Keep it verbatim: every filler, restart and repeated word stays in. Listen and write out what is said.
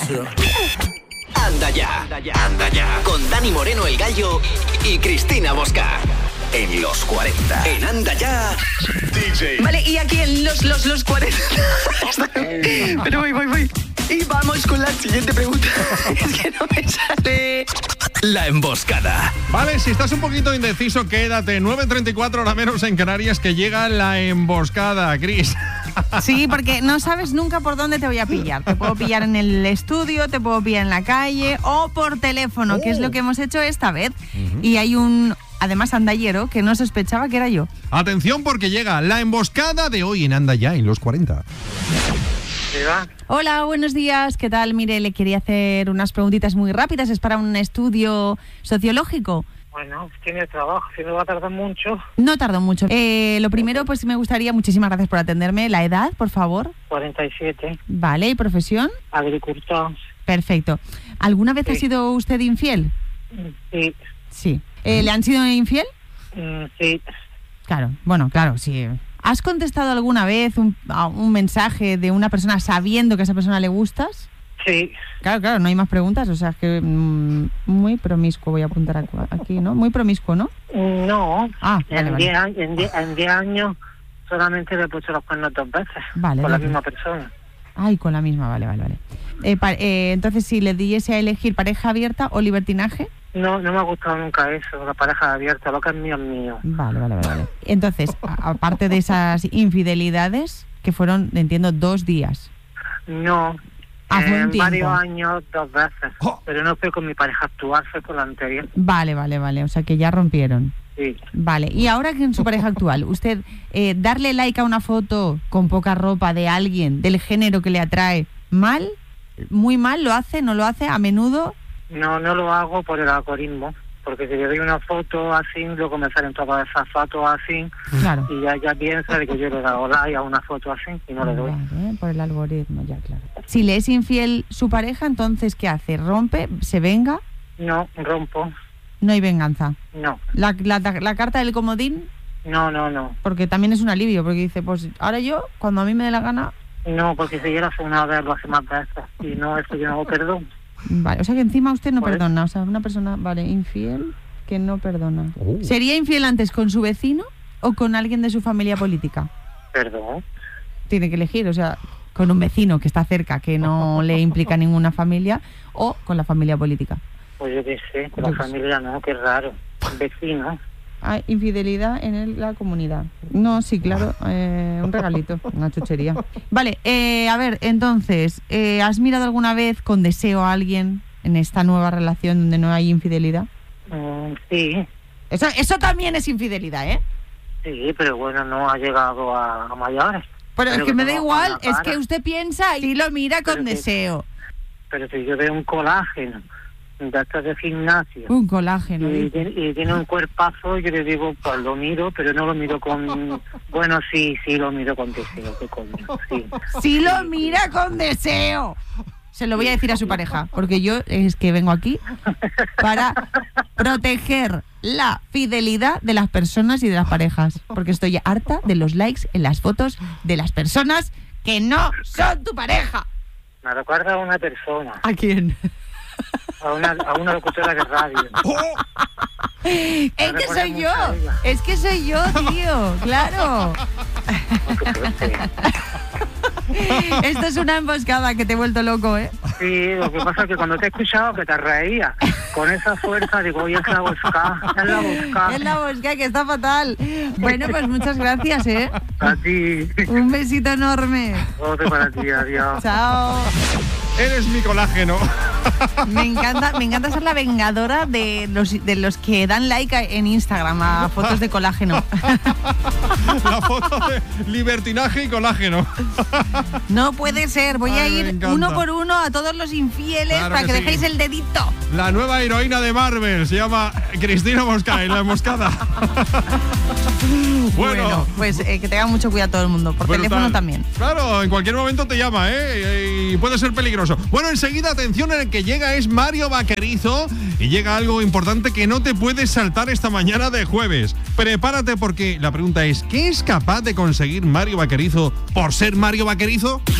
gimnasio. Anda ya, anda ya. Con Dani Moreno, el Gallo, y Cristina Mosca. En los cuarenta. En Anda Ya, D J. Vale, y aquí en los, los, los cuarenta. Pero voy, voy, voy. Y vamos con la siguiente pregunta. Es que no me sale. La emboscada. Vale, si estás un poquito indeciso, quédate. nueve treinta y cuatro, hora menos en Canarias, que llega la emboscada, Cris. Sí, porque no sabes nunca por dónde te voy a pillar. Te puedo pillar en el estudio, te puedo pillar en la calle o por teléfono, oh. que es lo que hemos hecho esta vez. Uh-huh. Y hay un, además, andallero que no sospechaba que era yo. Atención, porque llega la emboscada de hoy en Anda Ya, en los cuarenta. Hola, buenos días. ¿Qué tal? Mire, le quería hacer unas preguntitas muy rápidas. Es para un estudio sociológico. Bueno, tiene trabajo, si no va a tardar mucho. No tardo mucho. Eh, lo primero, pues me gustaría, muchísimas gracias por atenderme. La edad, por favor. cuarenta y siete. Vale, ¿y profesión? Agricultor. Perfecto. ¿Alguna vez sí. ha sido usted infiel? Sí. Sí. Eh, ¿Le han sido infiel? Mm, sí. Claro, bueno, claro, sí. ¿Has contestado alguna vez un, un mensaje de una persona sabiendo que a esa persona le gustas? Sí. Claro, claro, no hay más preguntas, o sea, es que mmm, muy promiscuo, voy a apuntar aquí, ¿no? Muy promiscuo, ¿no? No, ah, vale, en diez vale. en diez, en diez años solamente le he puesto los cuernos dos veces, vale, con vale. la misma persona. Ay, con la misma, vale, vale, vale. Eh, pa- eh, entonces, si le diese a elegir pareja abierta o libertinaje... No, no me ha gustado nunca eso, la pareja abierta, lo que es mío es mío. Vale, vale, vale. vale. Entonces, a- aparte de esas infidelidades, que fueron, entiendo, dos días. No, Hace en un tiempo. varios años, dos veces, oh. pero no fue con mi pareja actual, fue con la anterior. Vale, vale, vale, o sea que ya rompieron. Sí. Vale, y ahora que en su pareja actual, usted eh, darle like a una foto con poca ropa de alguien, del género que le atrae, ¿mal? ¿Muy mal? ¿Lo hace? ¿No lo hace? ¿A menudo? No, no lo hago por el algoritmo, porque si le doy una foto así, luego me salen todas esas fotos así, claro. y ya, ya piensa de que yo le he dado like a una foto así y no le doy. Vale, por el algoritmo, ya, claro. Si le es infiel su pareja, entonces, ¿qué hace? ¿Rompe? ¿Se venga? No, rompo. No hay venganza. No. ¿La, la, la carta del comodín? No, no, no. Porque también es un alivio, porque dice, pues ahora yo, cuando a mí me dé la gana... No, porque si yo lo hace una vez, lo hace más veces, y no, eso yo no hago perdón. Vale, o sea que encima usted no ¿Pues? perdona, o sea, una persona, vale, infiel que no perdona. Oh. ¿Sería infiel antes con su vecino o con alguien de su familia política? Perdón. Tiene que elegir, o sea, con un vecino que está cerca, que no le implica ninguna familia, o con la familia política. Pues yo qué sé, con Yo la familia no, qué raro. Vecino. Hay infidelidad en el- la comunidad. No, sí, claro, eh, un regalito, una chuchería. Vale, eh, a ver, entonces, eh, ¿has mirado alguna vez con deseo a alguien en esta nueva relación donde no hay infidelidad? Mm, sí, Eso, eso también es infidelidad, ¿eh? sí, pero bueno, no ha llegado a, a mayores. Pero, es que me da tengo igual, con la es cara. que usted piensa y lo mira con Pero que- deseo. Pero si yo veo un colágeno de estos de gimnasio Un colágeno. y, dice. tiene- y tiene un cuerpazo, yo le digo, pues lo miro, pero no lo miro con... Bueno, sí, sí, lo miro con deseo, qué coño, sí. Sí lo mira con deseo. Se lo voy a decir a su pareja, porque yo es que vengo aquí para proteger la fidelidad de las personas y de las parejas, porque estoy harta de los likes en las fotos de las personas que no son tu pareja. Me recuerda a una persona, ¿A quién? a una, a una locutora de radio. Es que recuerda soy mucho yo, a ella. es que soy yo, tío, claro. Oh, qué fuerte. Esto es una emboscada que te he vuelto loco, ¿eh? Sí, lo que pasa es que cuando te he escuchado que te reías con esa fuerza, digo, oye, es la busca, es la busca. Es la bosca que está fatal. Bueno, pues muchas gracias, ¿eh? A ti. Un besito enorme. Otro para ti, adiós. Chao. Eres mi colágeno. Me encanta, me encanta ser la vengadora de los, de los que dan like a- en Instagram a fotos de colágeno. La foto de libertinaje y colágeno. No puede ser. Voy a Ay, me ir encanta. uno por uno a todos los infieles Claro para que que, sí. dejéis el dedito. La nueva heroína de Marvel se llama Cristina Mosca, en la emboscada. Bueno, Bueno, pues eh, que tenga mucho cuidado todo el mundo. Por brutal. teléfono también. Claro, en cualquier momento te llama, ¿eh? Y puede ser peligroso. Bueno, enseguida, atención, el que llega es Mario Vaquerizo y llega algo importante que no te puedes saltar esta mañana de jueves. Prepárate porque la pregunta es, ¿qué es capaz de conseguir Mario Vaquerizo por ser Mario Vaquerizo?